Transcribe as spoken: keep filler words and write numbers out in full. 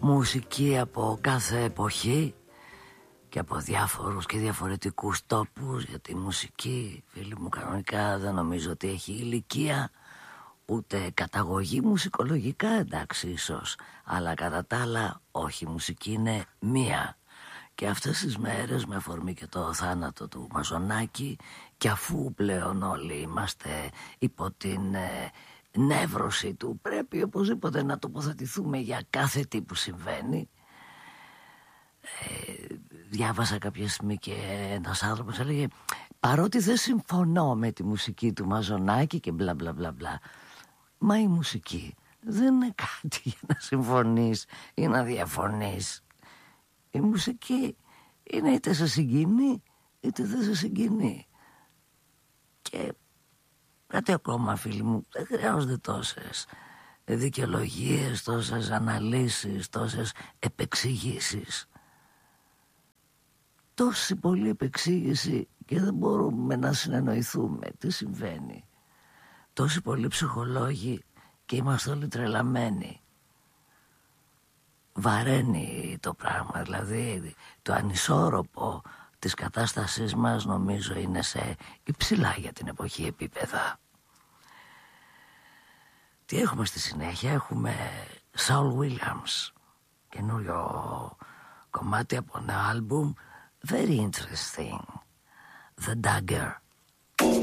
μουσική από κάθε εποχή και από διάφορους και διαφορετικούς τόπους, γιατί η μουσική, φίλοι μου, κανονικά δεν νομίζω ότι έχει ηλικία ούτε καταγωγή. Μουσικολογικά εντάξει ίσως, αλλά κατά τα άλλα όχι, η μουσική είναι μία. Και αυτές τις μέρες, με αφορμή και το θάνατο του Μαζονάκη, και αφού πλέον όλοι είμαστε υπό την ε, νεύρωση του, πρέπει οπωσδήποτε να τοποθετηθούμε για κάθε τι που συμβαίνει. ε, Διάβασα κάποια στιγμή και ένας άνθρωπος έλεγε, παρότι δεν συμφωνώ με τη μουσική του Μαζονάκη και μπλα μπλα μπλα μπλα, μα η μουσική δεν είναι κάτι για να συμφωνείς ή να διαφωνείς. Η μουσική είναι είτε σε συγκινεί είτε δεν σε συγκινεί. Και κάτι ακόμα, φίλοι μου, δεν χρειάζονται τόσες δικαιολογίες, τόσες αναλύσεις, τόσες επεξηγήσεις. Τόση πολλή επεξήγηση και δεν μπορούμε να συνεννοηθούμε. Τι συμβαίνει? Τόσοι πολλοί ψυχολόγοι και είμαστε όλοι τρελαμένοι. Βαραίνει το πράγμα, δηλαδή το ανισόρροπο της κατάστασής μας νομίζω είναι σε υψηλά για την εποχή επίπεδα. Τι έχουμε στη συνέχεια? Έχουμε Saul Williams, καινούριο κομμάτι από ένα άλμπουμ, very interesting, The Dagger.